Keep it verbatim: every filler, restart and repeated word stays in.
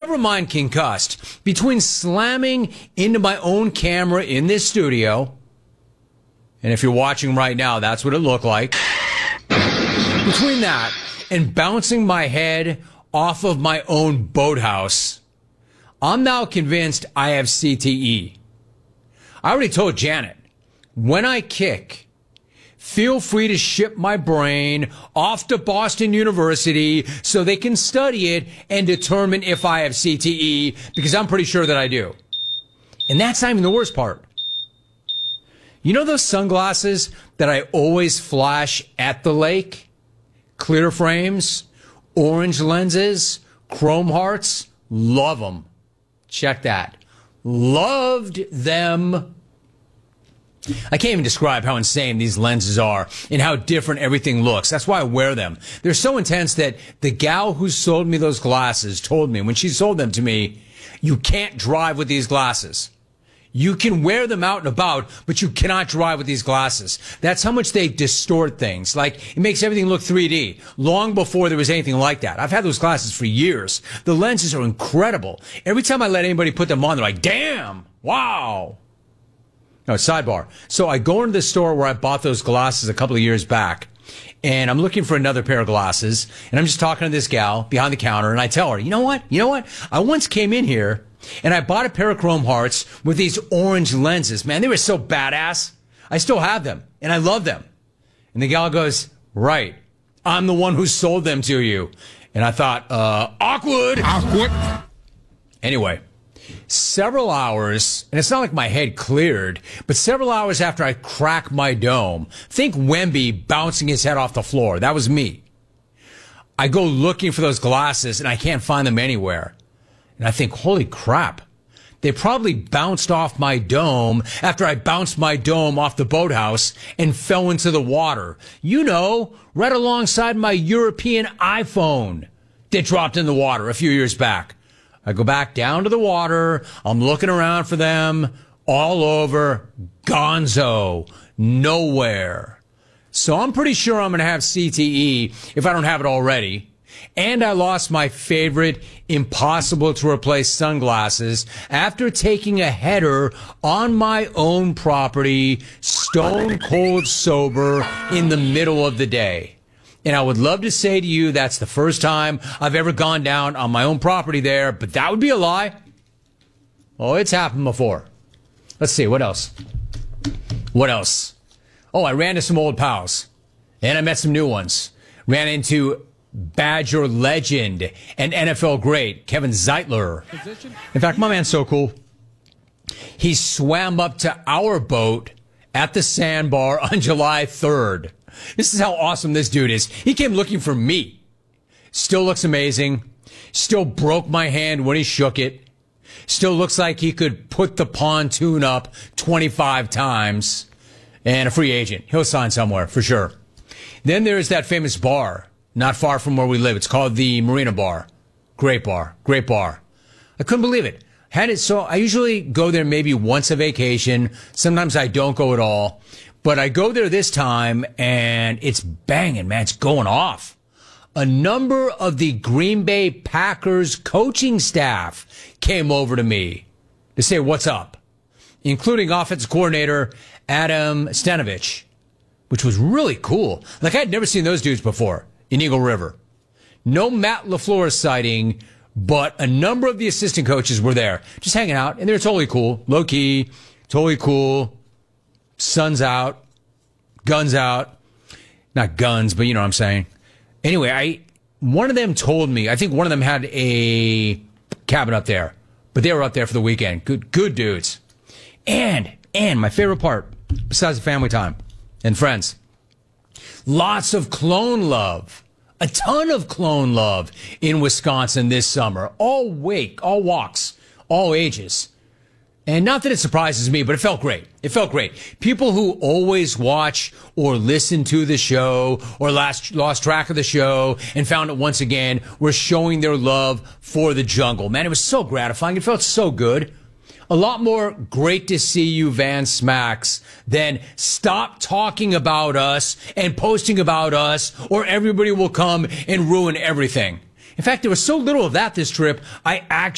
never mind concussed. Between slamming into my own camera in this studio, and if you're watching right now, that's what it looked like. Between that and bouncing my head off of my own boathouse, I'm now convinced I have C T E. I already told Janet, when I kick, feel free to ship my brain off to Boston University so they can study it and determine if I have C T E, because I'm pretty sure that I do. And that's not even the worst part. You know those sunglasses that I always flash at the lake? Clear frames, orange lenses, chrome hearts, love them. Check that. Loved them. I can't even describe how insane these lenses are and how different everything looks. That's why I wear them. They're so intense that the gal who sold me those glasses told me when she sold them to me, you can't drive with these glasses. You can wear them out and about, but you cannot drive with these glasses. That's how much they distort things. Like, it makes everything look three D, long before there was anything like that. I've had those glasses for years. The lenses are incredible. Every time I let anybody put them on, they're like, damn, wow. No, sidebar. So I go into the store where I bought those glasses a couple of years back, and I'm looking for another pair of glasses, and I'm just talking to this gal behind the counter, and I tell her, you know what? You know what? I once came in here, and I bought a pair of Chrome Hearts with these orange lenses. Man, they were so badass. I still have them, and I love them. And the gal goes, right, I'm the one who sold them to you. And I thought, uh, awkward. Awkward. Anyway, several hours, and it's not like my head cleared, but several hours after I cracked my dome, think Wemby bouncing his head off the floor. That was me. I go looking for those glasses, and I can't find them anywhere. And I think, holy crap, they probably bounced off my dome after I bounced my dome off the boathouse and fell into the water. You know, right alongside my European iPhone that dropped in the water a few years back. I go back down to the water. I'm looking around for them all over. Gonzo. Nowhere. So I'm pretty sure I'm going to have C T E if I don't have it already. And I lost my favorite impossible to replace sunglasses after taking a header on my own property, stone cold sober in the middle of the day. And I would love to say to you that's the first time I've ever gone down on my own property there, but that would be a lie. Oh, it's happened before. Let's see, what else? What else? Oh, I ran into some old pals, and I met some new ones. Ran into Badger legend and N F L great Kevin Zeitler. In fact, my man's so cool. He swam up to our boat at the sandbar on July third. This is how awesome this dude is. He came looking for me. Still looks amazing. Still broke my hand when he shook it. Still looks like he could put the pontoon up twenty-five times. And a free agent. He'll sign somewhere, for sure. Then there's that famous bar not far from where we live. It's called the Marina Bar. Great bar. Great bar. I couldn't believe it. Had it so I usually go there maybe once a vacation. Sometimes I don't go at all. But I go there this time, and it's banging, man. It's going off. A number of the Green Bay Packers coaching staff came over to me to say what's up, including offensive coordinator Adam Stanovich, which was really cool. Like, I had never seen those dudes before in Eagle River. No Matt LaFleur sighting, but a number of the assistant coaches were there, just hanging out, and they're totally cool, low-key, totally cool. Sun's out, guns out. Not guns, but you know what I'm saying. Anyway, I one of them told me, I think one of them had a cabin up there, but they were up there for the weekend. Good, good dudes. And, and my favorite part, besides the family time and friends, lots of clone love. A ton of clone love in Wisconsin this summer. All wake, all walks, all ages. And not that it surprises me, but it felt great. It felt great. People who always watch or listen to the show or last, lost track of the show and found it once again were showing their love for the jungle. Man, it was so gratifying. It felt so good. A lot more great to see you Van Smacks than stop talking about us and posting about us or everybody will come and ruin everything. In fact, there was so little of that this trip, I actually